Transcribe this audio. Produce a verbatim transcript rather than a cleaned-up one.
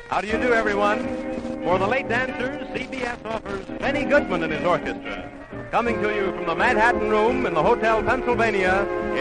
How do you do, everyone? For the late dancers, C B S offers Benny Goodman and his orchestra. Coming to you from the Manhattan Room in the Hotel Pennsylvania,